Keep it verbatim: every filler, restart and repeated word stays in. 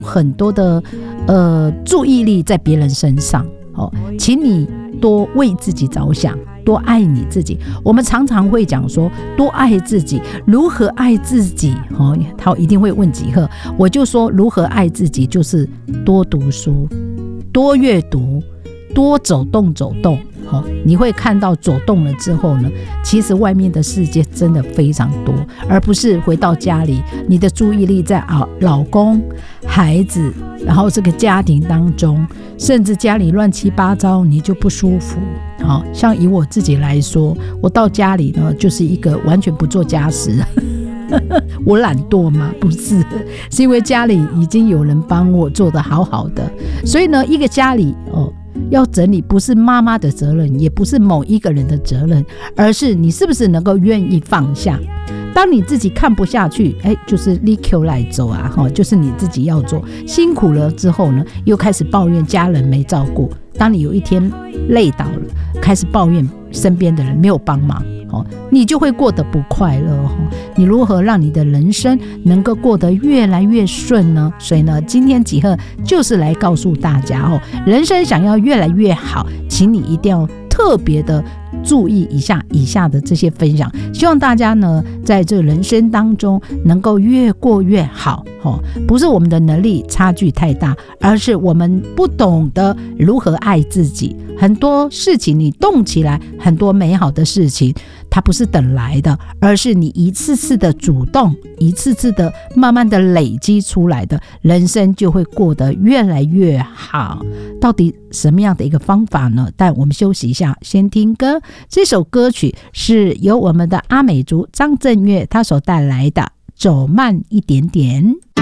很多的呃注意力在别人身上，哦，请你多为自己着想，多爱你自己。我们常常会讲说多爱自己，如何爱自己，哦，他一定会问几何，我就说如何爱自己就是多读书，多阅读，多走动走动，哦，你会看到走动了之后呢，其实外面的世界真的非常多，而不是回到家里你的注意力在老公孩子然后这个家庭当中，甚至家里乱七八糟你就不舒服。好，像以我自己来说，我到家里呢就是一个完全不做家事我懒惰吗？不是，是因为家里已经有人帮我做得好好的。所以呢，一个家里哦要整理，不是妈妈的责任，也不是某一个人的责任，而是你是不是能够愿意放下。当你自己看不下去，哎，就是你 Q 来走啊，就是你自己要做，辛苦了之后呢，又开始抱怨家人没照顾。当你有一天累倒了，开始抱怨身边的人没有帮忙，你就会过得不快乐。你如何让你的人生能够过得越来越顺呢？所以呢，今天几何就是来告诉大家，人生想要越来越好，请你一定要特别的注意一下以下的这些分享，希望大家呢在这人生当中能够越过越好。不是我们的能力差距太大，而是我们不懂得如何爱自己。很多事情你动起来，很多美好的事情它不是等来的，而是你一次次的主动，一次次的慢慢的累积出来的，人生就会过得越来越好。到底什么样的一个方法呢？但我们休息一下，先听歌。这首歌曲是由我们的阿美族张震岳他所带来的《走慢一点点》。